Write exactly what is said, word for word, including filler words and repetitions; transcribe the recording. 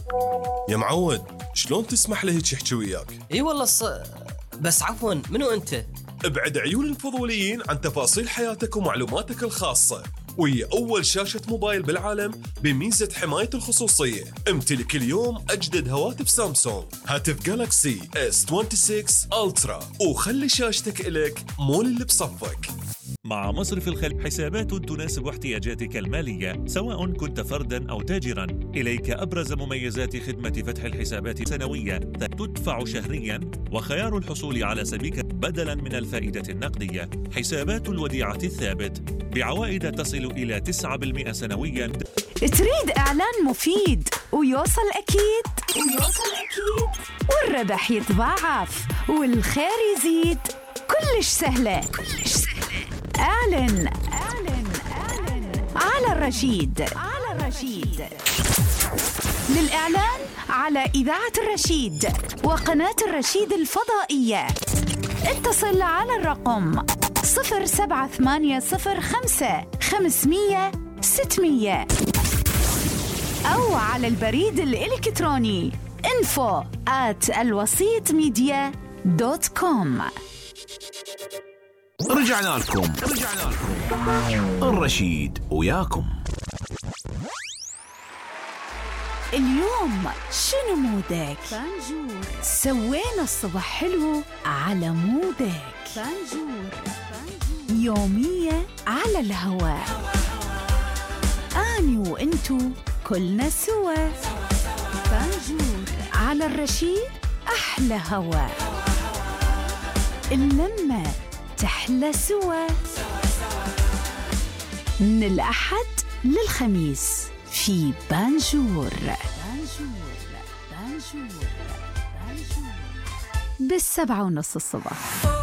يا معود، شلون تسمح له هيك يحكي وياك؟ اي والله الص... بس عفوا، منو انت؟ ابعد عيون الفضوليين عن تفاصيل حياتك ومعلوماتك الخاصة، وهي أول شاشة موبايل بالعالم بميزة حماية الخصوصية. امتلك اليوم أجدد هواتف سامسونج، هاتف جالاكسي إس ستة وعشرين ألترا، وخلي شاشتك إلك مو اللي بصفك. مع مصرف الخليج حسابات تناسب احتياجاتك المالية سواء كنت فرداً أو تاجراً. إليك أبرز مميزات خدمة فتح الحسابات سنوية تدفع شهرياً، وخيار الحصول على سبيكة بدلاً من الفائدة النقدية. حسابات الوديعة الثابت بعوائد تصل إلى تسعة بالمئة سنوياً. تريد إعلان مفيد ويوصل أكيد ويوصل أكيد والربح يتضاعف والخير يزيد؟ كلش سهلة كلش سهلة. اعلن اعلن اعلن على الرشيد على الرشيد. للإعلان على إذاعة الرشيد وقناة الرشيد الفضائية اتصل على الرقم صفر سبعة ثمانية صفر خمسة خمسمية ستمية أو على البريد الإلكتروني info at الوسيط ميديا دوت كوم. رجعنا لكم رجعنا لكم الرشيد وياكم. اليوم شنو مودك؟ بانجور. سوينا الصبح حلو على مودك. بانجور. يومية على الهواء، أني وإنتو كلنا سوا. بانجور على الرشيد، أحلى هواء، اللمة تحلى سوا. من الأحد للخميس في بانجور. بانجور بانجور بانجور بالسبعة ونص الصبح.